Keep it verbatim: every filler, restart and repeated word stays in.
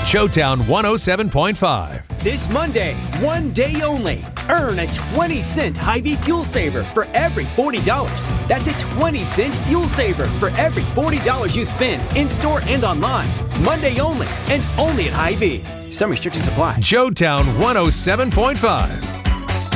Showtown one oh seven point five. This Monday, one day only. Earn a twenty cent Hy-Vee fuel saver for every forty dollars. That's a twenty cent fuel saver for every forty dollars you spend in-store and online. Monday only, and only at Hy-Vee. Some restrictions apply. Showtown one oh seven point five.